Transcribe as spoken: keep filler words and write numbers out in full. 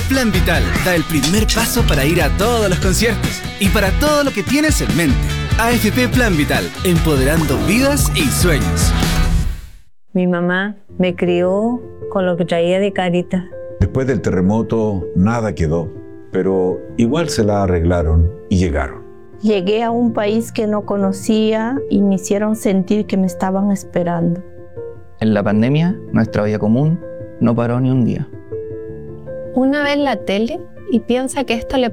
Plan Vital da el primer paso para ir a todos los conciertos y para todo lo que tienes en mente. A F P Plan Vital, empoderando vidas y sueños. Mi mamá me crió con lo que traía de carita. Después del terremoto nada quedó, pero igual se la arreglaron y llegaron. Llegué a un país que no conocía y me hicieron sentir que me estaban esperando. En la pandemia, nuestra vida común no paró ni un día. Una ve en la tele y piensa que esto le